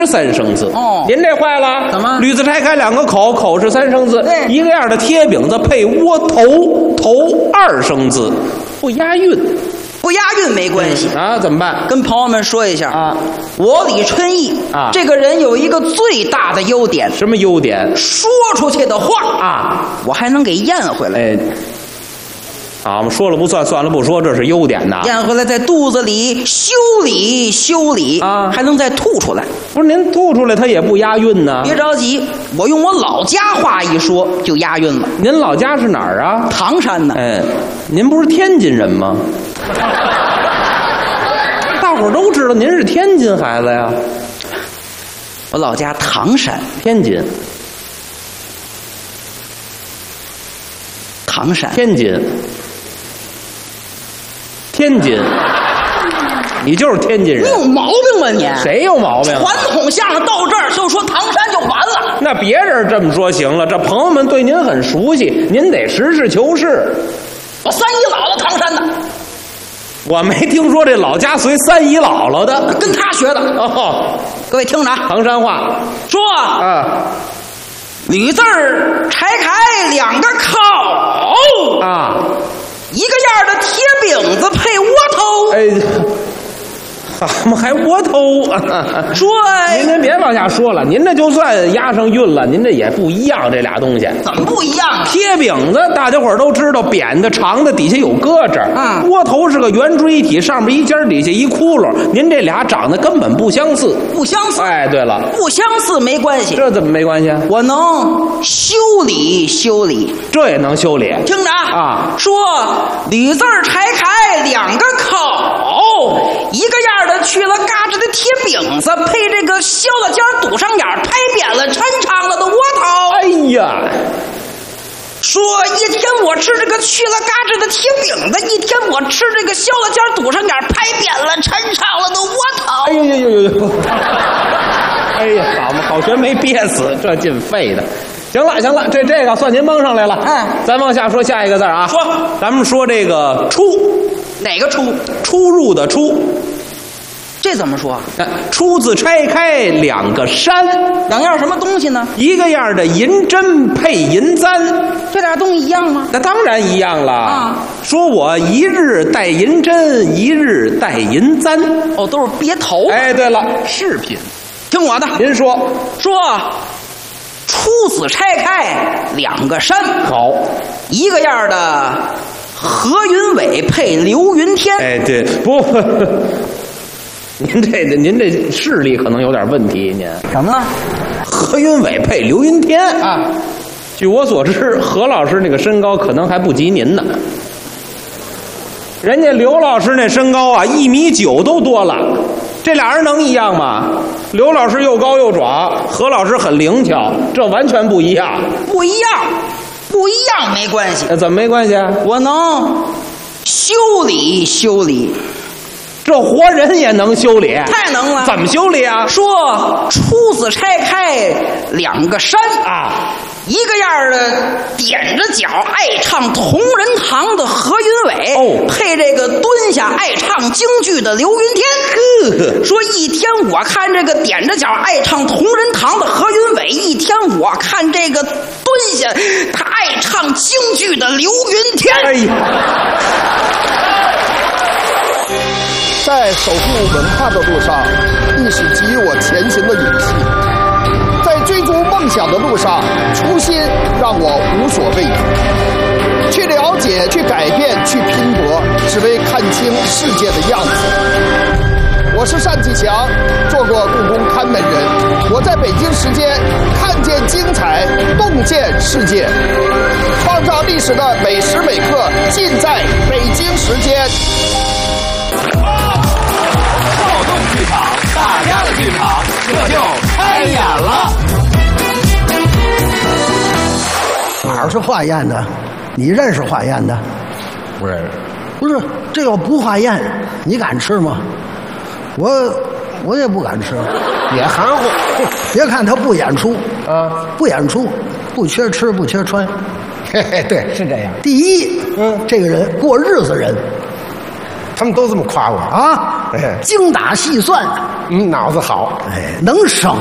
3声字。 哦， 您这坏了， 怎么？ 吕字拆开2个口，口是3声字， 对， 一个样的贴饼子配窝头，头2声字，不押韵。 不押韵没关系啊，怎么办？ 跟朋友们说一下啊， 我李春义啊， 这个人有一个最大的优点， 什么优点？ 说出去的话啊， 我还能给咽回来。 哎，啊，我们说了不算，算了不说，这是优点呐。 咽回来在肚子里修理啊， 还能再吐出来。 不是您吐出来，它也不押韵呢。 别着急，我用我老家话一说就押韵了。 您老家是哪儿啊？ 唐山呢。 哎，您不是天津人吗？大伙儿都知道您是天津孩子呀。 我老家唐山， 天津。 唐山， 天津。天津。你就是天津人。 你有毛病吧你？ 谁有毛病？ 传统相声到这儿就说唐山就完了。 那别人这么说行了，这朋友们对您很熟悉，您得实事求是。 我3姨姥姥唐山的。 我没听说这老家随3姨姥姥的， 跟他学的。 哦， 各位听着啊， 唐山话说啊， 吕字儿拆开2个口啊， 一个样的贴饼子配窝头。 哎，怎么还窝头啊？ 说您别往下说了，您这就算押上韵了，您这也不一样，这俩东西怎么不一样啊？ 贴饼子大家伙儿都知道，扁的长的，底下有搁轍。窝头是个圆锥体，上面一尖，底下一窟窿。您这俩长得根本不相似。 不相似。 哎，对了， 不相似没关系。 这怎么没关系？ 我能修理， 这也能修理。 听着啊， 说吕字儿拆开2个口，一个样的去了嘎吱的贴饼子，配这个削了尖堵上眼拍扁了抻长了的窝头。 哎呀， 说一天我吃这个去了嘎吱的贴饼子，一天我吃这个削了尖堵上眼拍扁了抻长了的窝头。 哎呦！哎呀，好学没憋死，这劲废的。行了，这个算您蒙上来了。咱往下说下一个字啊。 说， 咱们说这个出， 哪个出？ 出入的出。 这怎么说？ 出字拆开2个山 ，2样什么东西呢？ 一个样的银针配银簪， 这俩东西一样吗？ 那当然一样了啊！ 说我一日戴银针，一日戴银簪， 哦，都是别头。 哎，对了，饰品。 听我的， 您说， 出子拆开2个山， 好， 一个样的何云伟配刘云天。 哎，对，不。您这视力可能有点问题，您什么呢？ 何云伟配刘云天啊？ 据我所知，何老师那个身高可能还不及您呢。人家刘老师那身高啊，1.9米都多了，这俩人能一样吗？刘老师又高又壮，何老师很灵巧，这完全不一样。 不一样没关系。 怎么没关系啊？ 我能修理。 这活人也能修理？ 太能了！ 怎么修理啊？ 说出子拆开2个山啊， 一个样的踮着脚爱唱同仁堂的何云伟，配这个蹲下爱唱京剧的刘云天。说一天我看这个踮着脚爱唱同仁堂的何云伟，一天我看这个蹲下他爱唱京剧的刘云天。 哎呀！ 在守护文化的路上，历史给予我前行的勇气；在追逐梦想的路上，初心让我无所畏惧。去了解，去改变，去拼搏，只为看清世界的样子。我是单霁翔，做过故宫看门人。我在北京时间看见精彩，洞见世界，创造历史的每时每刻，尽在北京时间。 剧场，大家的剧场，这就开演了。 哪儿是化验的？你认识化验的？ 不认识。 不是，这要不化验，你敢吃吗？我也不敢吃。 也含糊。 别看他不演出啊， 不演出，不缺吃不缺穿。 嘿嘿，对，是这样。 第一，这个人过日子人， 他们都这么夸我啊。 哎精打细算， 脑子好。 哎，能省